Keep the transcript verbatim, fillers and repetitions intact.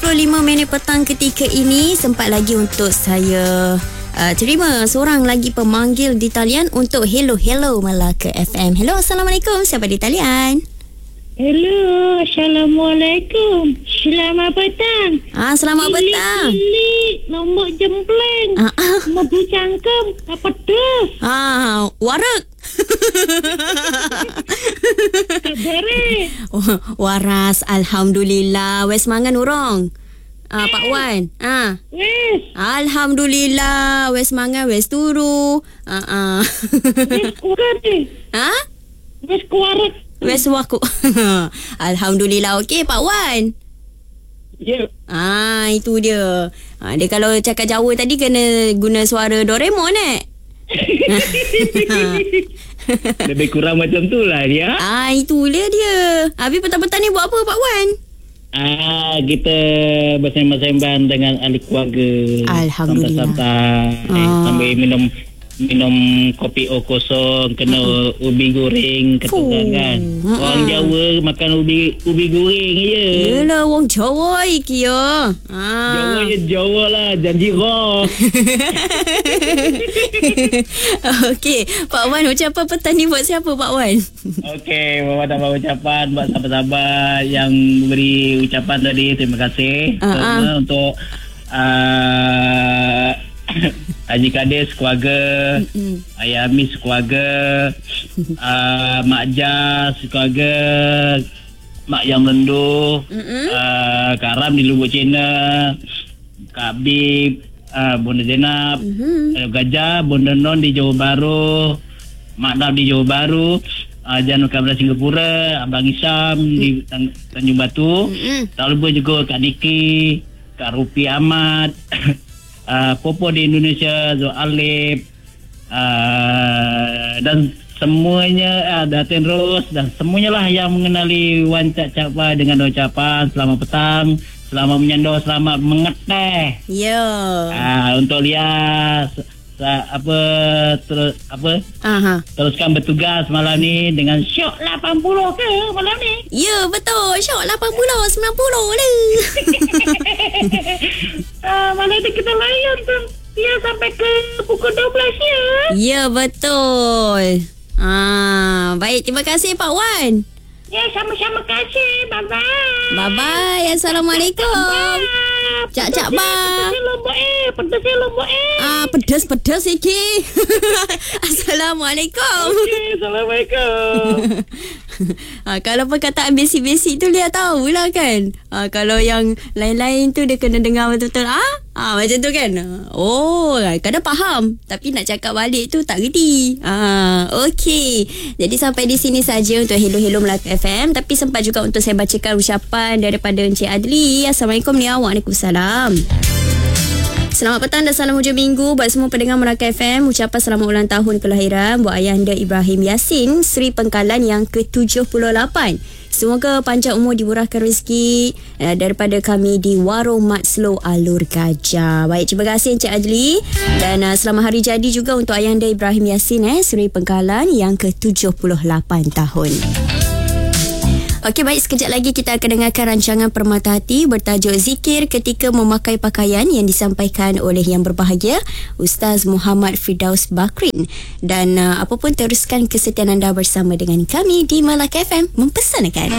puluh lima minit petang ketika ini. Sempat lagi untuk saya uh, terima seorang lagi pemanggil di talian untuk Hello Hello Melaka F M. Hello, Assalamualaikum. Siapa di talian? Hello, Assalamualaikum. Selamat petang. Ah, selamat Kilik, petang. Kilik, lombok jempleng. Ah, ah. Mobil cangkem, apa pedas. Ah, warak. Kabare. Oh, waras, alhamdulillah. Wes mangan urang. Ah, Pak Wan. Ah. Wes, Alhamdulillah. Wes mangan, wes turu. Ah, ah. wes kuat ni. Ha? Wes kuarat. Wes waku. Alhamdulillah. Okey, Pak Wan. Ya. Ah, itu dia. Ah, dia kalau cakap Jawa tadi kena guna suara Doraemon eh. Lebih kurang macam tu lah dia. Ah, itu dia dia. Habis petang-petang ni buat apa, Pak Wan? Ah, kita bersembang-sembang dengan ahli keluarga. Alhamdulillah. Santai-santai. Ah. Sambil minum minum kopi o kosong, kena uh-huh. ubi goreng ketukan kan. Uh-huh. Orang Jawa makan ubi ubi goreng je. Yelah, orang Jawa iki ya. Ah. Jawa je Jawa lah, janji roh. Okey, Pak Wan, ucapan petang ni buat siapa, Pak Wan? Okey, Bapak tambah ucapan buat sahabat-sahabat yang beri ucapan tadi. Terima kasih Uh-huh. semua untuk uh, Haji Kades keluarga, Mm-mm. Ayah Amis keluarga, uh, Mak Jas keluarga, Mak Yang Lendu, uh, Kak Ram di Lubuk Cina, Kak Bib, uh, Bunda Zainab, Mm-hmm. uh, Gajah, Bunda Non di Johor Bahru, Mak Dab di Johor Bahru, uh, Janur Kabra Singapura, Abang Isam mm. di Tan- Tanjung Batu, Mm-mm. tak lupa juga Kak Niki, Kak Rupi Ahmad, Uh, Popo di Indonesia, Zul Alif, uh, dan semuanya, uh, Datin Ros, dan semuanya lah yang mengenali Wan Cak Cakpa dengan ucapan selamat petang, selamat menyandor, selamat mengeteh. Ya. Uh, untuk lihat sa- apa terus apa Aha. teruskan bertugas malam ni dengan syok lapan puluh ke malam ni. Ya, betul. Syok lapan puluh, sembilan puluh lah. Uh, malam ni kita layan tu ya sampai ke pukul dua belas ya. Ya, betul. Ah, baik, terima kasih Pak Wan. Ya, sama-sama kasih. Bye-bye. Bye-bye. Assalamualaikum. Cak Cak Ba. Pedasnya lombok eh. Pedasnya lombok eh. Ah, pedas-pedas iki. Assalamualaikum. Okay, Assalamualaikum. Ha, kalau perkataan basic-basic tu dia tahulah kan. Ha, kalau yang lain-lain tu dia kena dengar betul-betul. Ah, ha, macam tu kan. Oh, kadang faham tapi nak cakap balik tu tak reti. Ah, okey. Jadi sampai di sini saja untuk Hello Hello Melaka F M, tapi sempat juga untuk saya bacakan ucapan daripada Encik Adli. Assalamualaikum ni. Waalaikumsalam. Selamat petang dan salam hujung minggu buat semua pendengar Melaka F M. Ucapan selamat ulang tahun kelahiran buat ayahanda Ibrahim Yasin, Sri Pengkalan yang ke tujuh puluh lapan. Semoga panjang umur, dimurahkan rezeki eh, daripada kami di Warung Mat Slow Alur Gajah. Baik, terima kasih Encik Adli. Dan uh, selamat hari jadi juga untuk ayahanda Ibrahim Yasin, eh, Sri Pengkalan yang ke tujuh puluh lapan tahun. Okey, baik, sekejap lagi kita akan dengarkan rancangan Permata Hati bertajuk Zikir Ketika Memakai Pakaian yang disampaikan oleh yang berbahagia Ustaz Muhammad Firdaus Bakrin. Dan uh, apa pun teruskan kesetiaan anda bersama dengan kami di Melaka F M mempersanakan.